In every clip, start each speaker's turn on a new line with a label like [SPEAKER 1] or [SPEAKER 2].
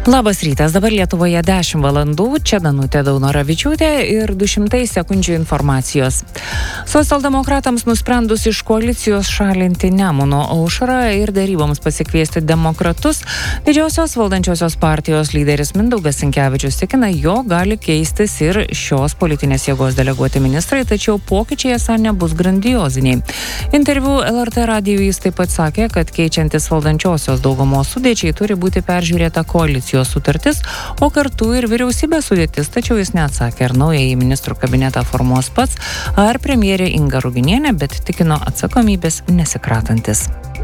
[SPEAKER 1] Labas rytas, dabar Lietuvoje 10 valandų, čia Danutė Daunoravičiūtė ir 200 sekundžių informacijos. Socialdemokratams nusprendus iš koalicijos šalinti Nemuno aušrą ir deryboms pasikviesti demokratus, didžiosios valdančiosios partijos lyderis Mindaugas Sinkevičius tikina, jo gali keistis ir šios politinės jėgos deleguoti ministrai, tačiau pokyčiai esą nebus grandioziniai. Interviu LRT radijui jis taip pat sakė, kad keičiantis valdančiosios daugumos sudėčiai turi būti peržiūrėta koalicijos sutartis, o kartu ir vyriausybės sudėtis, tačiau jis neatsakė, ar naująjį ministrų kabinetą formuos pats, ar premjerė Inga Ruginienė, bet tikino atsakomybės nesikratantis.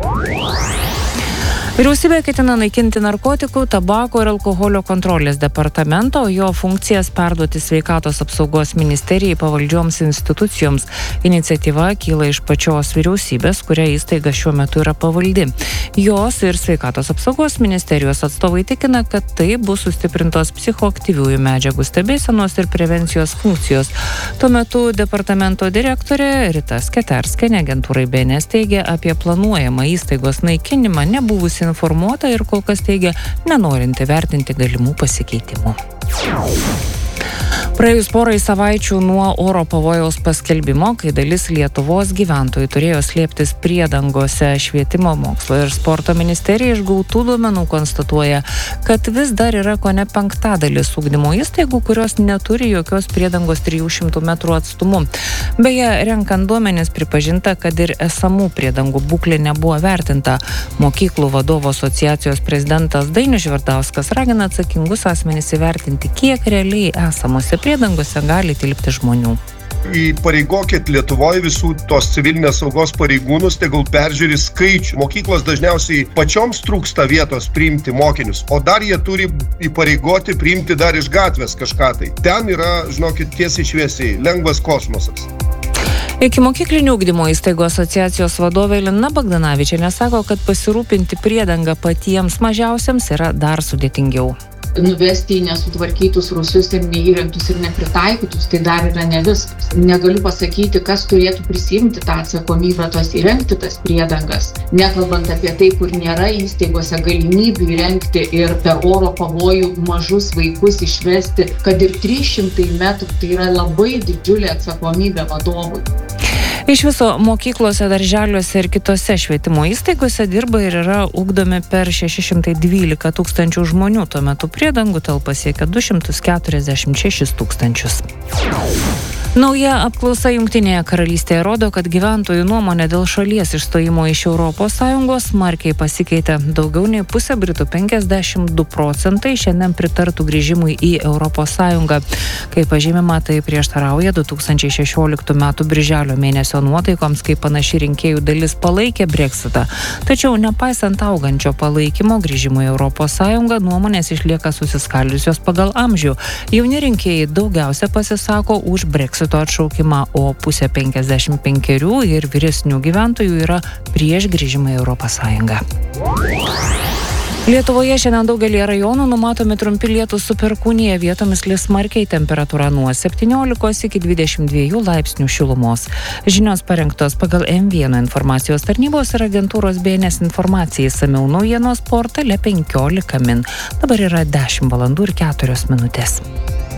[SPEAKER 1] Vyriausybė ketina naikinti narkotikų, tabako ir alkoholio kontrolės departamento, o jo funkcijas perduoti sveikatos apsaugos ministerijai pavaldžioms institucijoms. Iniciatyva kyla iš pačios vyriausybės, kuria įstaiga šiuo metu yra pavaldi. Jos ir sveikatos apsaugos ministerijos atstovai tikina, kad tai bus sustiprintos psichoaktyviųjų medžiagų stebėsenos ir prevencijos funkcijos. Tuo metu departamento direktorė Rita Sketerskienė agentūrai BNS teigia apie planuojamą įstaigos naikinimą nebuvusi informuota ir kol kas teigia nenorinti vertinti galimų pasikeitimų. Praėjus porai savaičių nuo oro pavojaus paskelbimo, kai dalis Lietuvos gyventojų turėjo slėptis priedangose, Švietimo, mokslo ir sporto ministerija iš gautų duomenų konstatuoja, kad vis dar yra kone 5/5 ugdymo įstaigų, kurios neturi jokios priedangos 300 metrų atstumu. Beje, renkant duomenis pripažinta, kad ir esamų priedangų būklė nebuvo vertinta. Mokyklų vadovų asociacijos prezidentas Dainius Žvirdauskas ragina atsakingus asmenis įvertinti, kiek realiai esamose priedangose gali tilpti žmonių.
[SPEAKER 2] Įpareigokit Lietuvoje visų tos civilinės saugos pareigūnus, tegul peržiūri skaičių. Mokyklos dažniausiai pačioms trūksta vietos priimti mokinius, o dar jie turi įpareigoti priimti dar iš gatvės kažką tai. Ten yra, žinokit, tiesiai šviesiai, lengvas kosmosas.
[SPEAKER 1] Ikimokyklinio ugdymo įstaigų asociacijos vadovė Lina Bagdanavičienė sako, kad pasirūpinti priedangą patiems mažiausiams yra dar sudėtingiau.
[SPEAKER 3] Nuvesti į nesutvarkytus rūsius ir neįrengtus ir nepritaikytus, tai dar yra ne viskas. Negaliu pasakyti, kas turėtų prisiimti tą atsakomybę tos įrengti tas priedangas. Nekalbant apie tai, kur nėra įstaigose galimybių įrengti ir per oro pavojų mažus vaikus išvesti, kad ir 300 metrų, tai yra labai didžiulė atsakomybė vadovui.
[SPEAKER 1] Iš viso mokyklose, darželiuose ir kitose švietimo įstaigose dirba ir yra ugdomi per 612 tūkstančių žmonių, tuo metu priedangų talpa siekia 246 tūkstančius. Nauja apklausa Jungtinėje karalystėje rodo, kad gyventojų nuomonė dėl šalies išstojimo iš ES smarkiai pasikeitė. Daugiau nei pusė Britų 52% šiandien pritartų grįžimui į ES. Kaip pažymima, tai prieštarauja 2016 metų birželio mėnesio nuotaikoms, kai panaši rinkėjų dalis palaikė Brexitą. Tačiau nepaisant augančio palaikymo grįžimui į ES, nuomonės išlieka susiskaldžiusios pagal amžių. Jauni rinkėjai daugiausia pasisako už Brexito atšaukimą, o pusė 55 ir vyresnių gyventojų yra prieš grįžimą į ES. Lietuvoje šiandien daugelį rajonų numatomi trumpi lietūs su perkūnija, vietomis lis smarkiai, temperatūra nuo 17 iki 22 laipsnių šilumos. Žinios parengtos pagal M1 informacijos tarnybos ir agentūros BNS informacijai, išsamiau naujienos portale 15 min. Dabar yra 10 valandų ir 4 minutės.